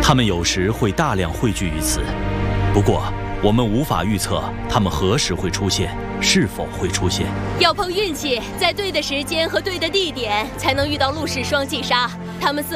它们有时会大量汇聚于此，不过我们无法预测它们何时会出现，是否会出现。 要碰运气，在对的时间和对的地点，才能遇到陆氏双髻鲨。它们似